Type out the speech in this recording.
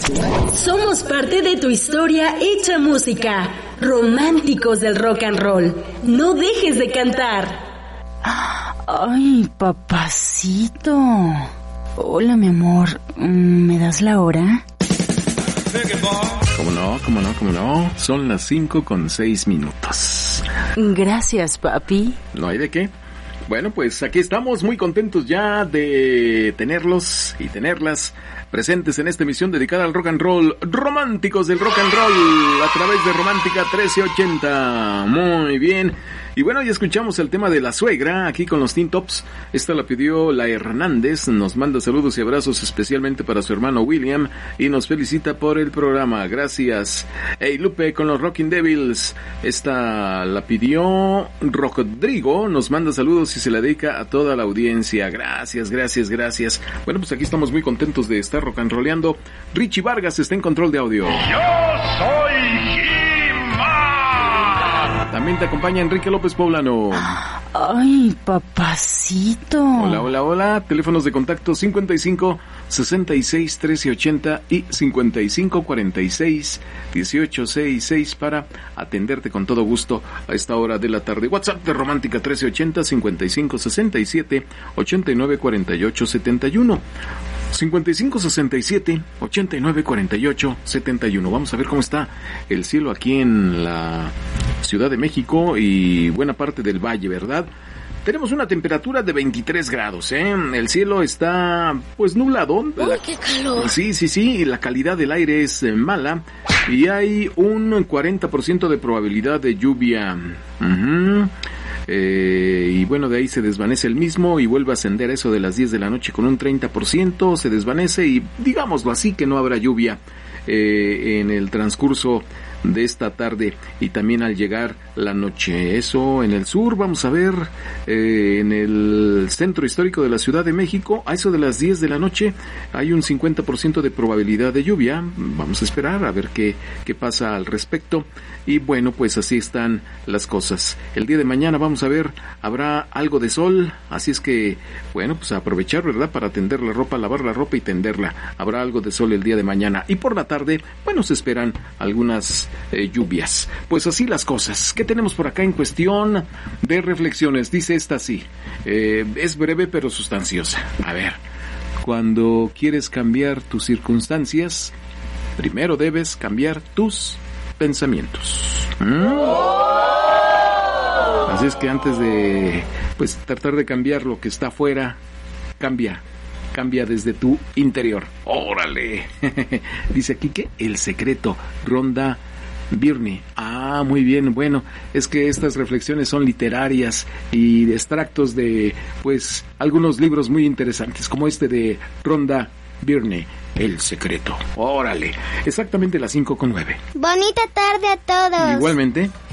Somos parte de tu historia hecha música. Románticos del rock and roll. No dejes de cantar. Ay, papacito. Hola, mi amor. ¿Me das la hora? ¿Cómo no? Son las 5:06. Gracias, papi. No hay de qué. Bueno, pues aquí estamos muy contentos ya de tenerlos y tenerlas presentes en esta emisión dedicada al rock and roll, románticos del rock and roll, a través de Romántica 1380. Muy bien. Y bueno, ya escuchamos el tema de La Suegra, aquí con los Teen Tops. Esta la pidió la Hernández, nos manda saludos y abrazos especialmente para su hermano William, y nos felicita por el programa. Gracias. Hey, Lupe, con los Rocking Devils. Esta la pidió Rodrigo, nos manda saludos y se la dedica a toda la audiencia. Gracias. Bueno, pues aquí estamos muy contentos de estar rock and rolleando. Richie Vargas está en control de audio. Yo soy He-Man. También te acompaña Enrique López Poblano. Ay, papacito. Hola. Teléfonos de contacto 55 66 1380 y 55 46 1866 para atenderte con todo gusto a esta hora de la tarde. WhatsApp de Romántica 1380 55 67 89 48 71. 5567 89 48 71. Vamos a ver cómo está el cielo aquí en la Ciudad de México y buena parte del valle, ¿verdad? Tenemos una temperatura de 23 grados, ¿eh? El cielo está, pues, nublado. ¡Uy, qué calor! Sí, y la calidad del aire es mala y hay un 40% de probabilidad de lluvia. Y bueno, de ahí se desvanece el mismo y vuelve a ascender eso de las 10 de la noche con un 30%, se desvanece y digámoslo así que no habrá lluvia en el transcurso de esta tarde y también al llegar la noche. Eso en el sur, vamos a ver, en el centro histórico de la Ciudad de México, a eso de las 10 de la noche hay un 50% de probabilidad de lluvia. Vamos a esperar a ver qué pasa al respecto. Y bueno, pues así están las cosas. El día de mañana vamos a ver, habrá algo de sol, así es que, bueno, pues a aprovechar, ¿verdad? Para tender la ropa, lavar la ropa y tenderla. Habrá algo de sol el día de mañana. Y por la tarde, bueno, se esperan algunas lluvias. Pues así las cosas. ¿Qué tenemos por acá en cuestión de reflexiones? Dice esta así, es breve pero sustanciosa. A ver, cuando quieres cambiar tus circunstancias, primero debes cambiar tus pensamientos. Así es que antes de, pues, tratar de cambiar lo que está afuera, cambia desde tu interior. ¡Órale! Dice aquí que El Secreto, Rhonda Byrne. Muy bien. Bueno, es que estas reflexiones son literarias y de extractos de, pues, algunos libros muy interesantes, como este de Rhonda Byrne, El Secreto. Órale, exactamente las 5:09. Bonita tarde a todos. Igualmente.